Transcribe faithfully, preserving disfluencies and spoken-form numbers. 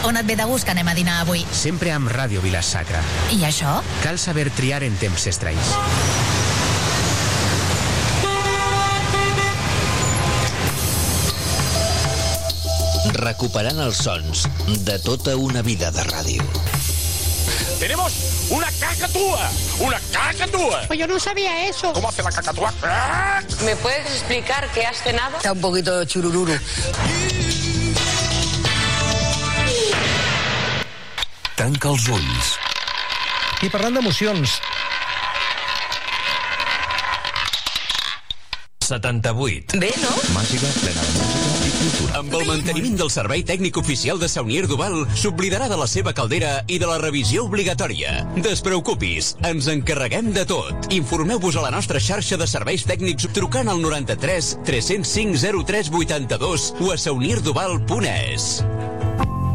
On et ve de gust que anem a dinar avui? Sempre amb Ràdio Vila-sacra. I això? Cal saber triar en temps estranys. Recuperant els sons de tota una vida de ràdio. ¡Tenemos una cacatúa! ¡Una cacatúa! Pues yo no sabía eso. ¿Cómo hace la cacatúa? ¿Me puedes explicar qué has cenado? Está un poquito churururu. Tanca els ulls. I parlant d'emocions... setanta-vuit. Bé, no? Màgica, plena de música i cultura. Amb el manteniment del servei tècnic oficial de Saunier Duval, s'oblidarà de la seva caldera i de la revisió obligatòria. Despreocupis, ens encarreguem de tot. Informeu-vos a la nostra xarxa de serveis tècnics trucant al noranta-tres tres cents cinc zero tres vuitanta-dos o a saunierduval punt es.